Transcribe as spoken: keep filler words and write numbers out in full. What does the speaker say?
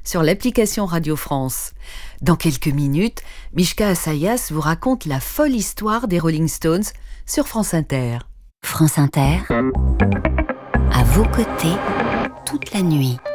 sur l'application Radio France. Dans quelques minutes, Mishka Assayas vous raconte la folle histoire des Rolling Stones sur France Inter. France Inter, à vos côtés, toute la nuit.